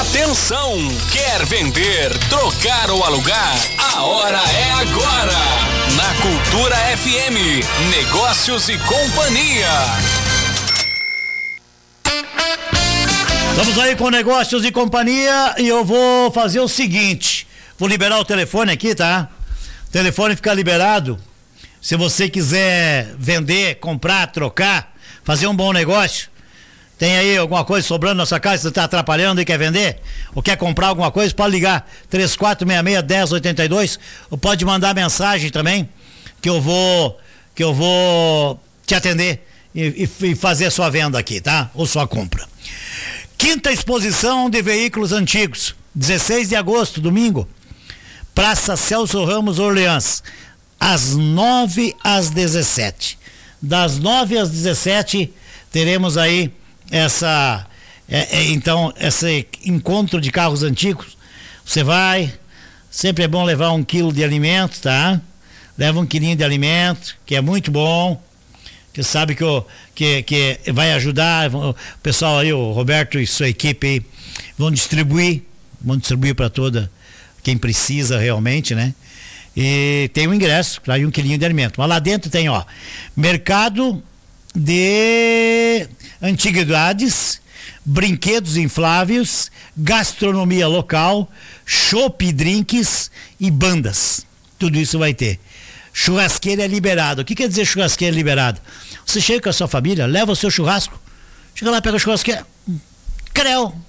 Atenção! Quer vender, trocar ou alugar? A hora é agora! Na Cultura FM, Negócios e Companhia. Vamos aí com Negócios e Companhia e eu vou fazer o seguinte, vou liberar o telefone aqui, tá? O telefone fica liberado, se você quiser vender, comprar, trocar, fazer um bom negócio. Tem aí alguma coisa sobrando na sua casa, você está atrapalhando e quer vender? Ou quer comprar alguma coisa? Pode ligar 3466-1082 ou pode mandar mensagem também que eu vou te atender e fazer a sua venda aqui, tá? Ou sua compra. Quinta exposição de veículos antigos, 16 de agosto, domingo, Praça Celso Ramos, Orleans, às 9 às 17. Das 9 às 17 teremos aí então esse encontro de carros antigos. Você vai, sempre é bom levar 1 quilo de alimento, tá? Leva 1 quilinho de alimento, que é muito bom, que sabe que vai ajudar o pessoal aí, o Roberto e sua equipe aí, vão distribuir para toda quem precisa realmente, né? E tem um ingresso, aí 1 quilinho de alimento. Mas lá dentro tem, ó, mercado de antiguidades, brinquedos infláveis, gastronomia local, chopp e drinks e bandas. Tudo isso vai ter. Churrasqueira é liberado. O que quer dizer churrasqueira liberado? Você chega com a sua família, leva o seu churrasco, chega lá, pega a churrasqueira, creu,